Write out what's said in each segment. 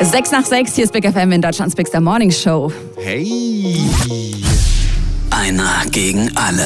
6:06, hier ist Big FM in Deutschlands Big Star Morning Show. Hey. Einer gegen alle.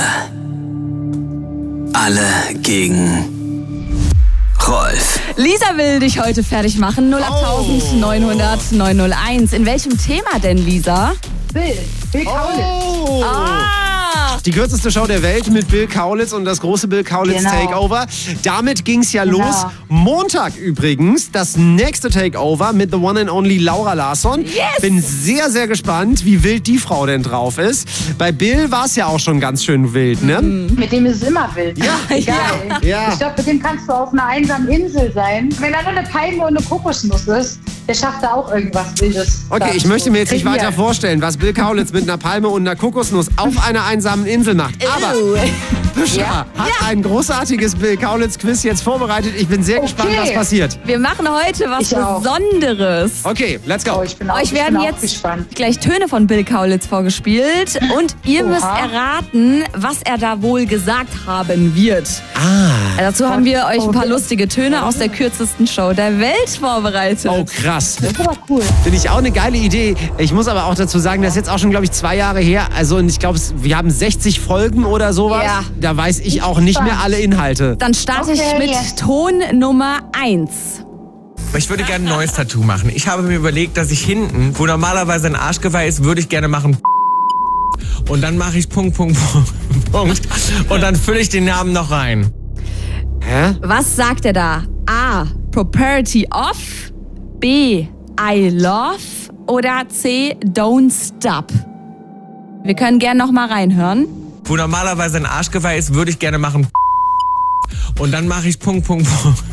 Alle gegen Rolf. Lisa will dich heute fertig machen. 08900 901. In welchem Thema denn, Lisa? Bill Kaulitz. Die kürzeste Show der Welt mit Bill Kaulitz und das große Bill Kaulitz Takeover. Damit ging's ja los. Montag übrigens das nächste Takeover mit the one and only Laura Larsson. Yes! Bin sehr, sehr gespannt, wie wild die Frau denn drauf ist. Bei Bill war es ja auch schon ganz schön wild, ne? Mit dem ist es immer wild. Ja, Egal. ja. Ich glaube, mit dem kannst du auf einer einsamen Insel sein. Wenn da nur eine Palme und eine Kokosnuss ist, der schafft da auch irgendwas Wildes. Okay, ich möchte mir jetzt nicht weiter vorstellen, was Bill Kaulitz mit einer Palme und einer Kokosnuss auf einer einsamen Insel macht. Aber Büschra hat ein großartiges Bill Kaulitz-Quiz jetzt vorbereitet. Ich bin sehr gespannt, was passiert. Wir machen heute was Besonderes. Okay, let's go. Euch werden jetzt gleich Töne von Bill Kaulitz vorgespielt und ihr müsst erraten, was er da wohl gesagt haben wird. Dazu haben wir euch ein paar lustige Töne aus der kürzesten Show der Welt vorbereitet. Oh, krass. Das ist aber cool. Finde ich auch eine geile Idee. Ich muss aber auch dazu sagen, das ist jetzt auch schon, glaube ich, 2 Jahre her. Also ich glaube, wir haben 60 Folgen oder sowas. Ja. Da weiß ich auch nicht mehr alle Inhalte. Dann starte ich mit Ton Nummer 1. Ich würde gerne ein neues Tattoo machen. Ich habe mir überlegt, dass ich hinten, wo normalerweise ein Arschgeweih ist, würde ich gerne machen. Und dann mache ich Punkt. Und dann fülle ich den Namen noch rein. Hä? Was sagt er da? A. Property of. B. I love. Oder C. Don't stop. Wir können gerne noch mal reinhören. Wo normalerweise ein Arschgeweih ist, würde ich gerne machen. Und dann mache ich Punkt. Und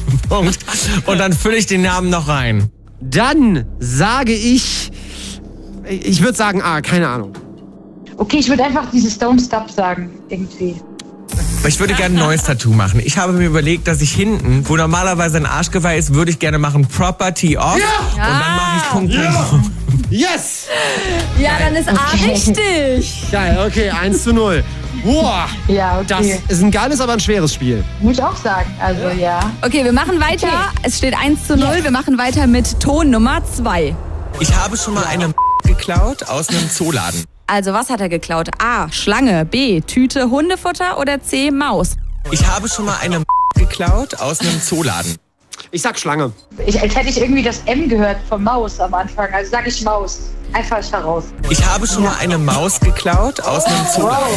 dann fülle ich den Namen noch rein. Dann sage ich würde sagen A, keine Ahnung. Okay, ich würde einfach dieses Don't Stop sagen, irgendwie. Ich würde gerne ein neues Tattoo machen. Ich habe mir überlegt, dass ich hinten, wo normalerweise ein Arschgeweih ist, würde ich gerne machen Property of. Und dann mache ich Punkt. Yes! Ja, dann ist A richtig. Geil, okay, 1:0. Boah, Ja, okay. das ist ein geiles, aber ein schweres Spiel. Muss ich auch sagen. Also, ja. Okay, wir machen weiter. Es steht 1:0. Wir machen weiter mit Ton Nummer 2. Ich habe schon mal eine geklaut aus einem Zooladen. Also, was hat er geklaut? A. Schlange. B. Tüte Hundefutter. Oder C. Maus. Ich habe schon mal eine geklaut aus einem Zooladen. Ich sag Schlange. Als hätte ich irgendwie das M gehört von Maus am Anfang. Also sage ich Maus. Einfach heraus. Ich habe schon mal eine Maus geklaut aus einem Zooladen.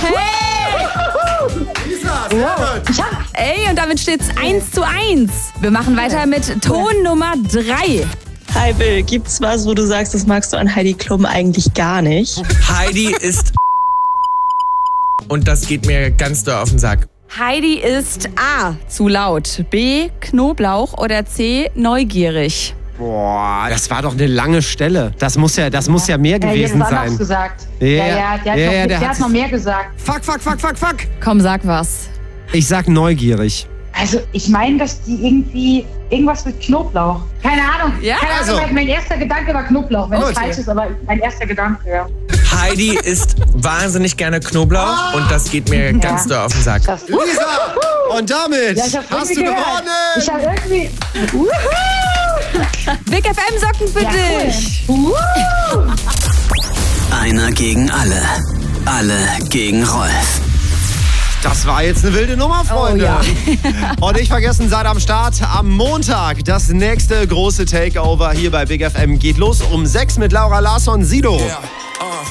Ey, und damit steht's 1:1. Wir machen weiter mit Ton Nummer 3. Hi Bill, gibt's was, wo du sagst, das magst du an Heidi Klum eigentlich gar nicht? Heidi ist und das geht mir ganz doll auf den Sack. Heidi ist A. Zu laut. B. Knoblauch. Oder C. Neugierig. Boah, das war doch eine lange Stelle. Das muss ja mehr gewesen das war sein. noch gesagt. Ja, der hat noch mehr gesagt. Fuck. Komm, sag was. Ich sag neugierig. Also, ich meine, dass die irgendwas mit Knoblauch. Keine Ahnung. Ja, Keine Ahnung, also. mein erster Gedanke war Knoblauch. Wenn es Okay. falsch ist, aber mein erster Gedanke, ja. Heidi isst wahnsinnig gerne Knoblauch und das geht mir ganz doll auf den Sack. Das Lisa! Und damit Ja, ich hab's hast du irgendwie gehört. gewonnen! Ich habe irgendwie... Big FM Socken für dich. Einer gegen alle. Alle gegen Rolf. Das war jetzt eine wilde Nummer, Freunde. Und nicht vergessen, seid am Start. Am Montag das nächste große Takeover hier bei Big FM geht los um 6 mit Laura Larsson, Sido. Yeah.